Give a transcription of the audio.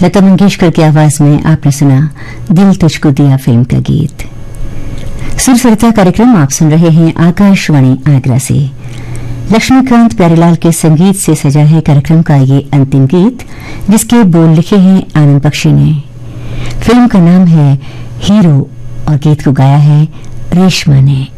लता मंगेशकर की आवाज में आपने सुना दिल तुझको दिया फिल्म का गीत। सुर सरिता कार्यक्रम आप सुन रहे हैं आकाशवाणी आगरा से। लक्ष्मीकांत प्यारेलाल के संगीत से सजा है कार्यक्रम का ये अंतिम गीत, जिसके बोल लिखे हैं आनंद बख्शी ने। फिल्म का नाम है हीरो और गीत को गाया है रेशमा ने।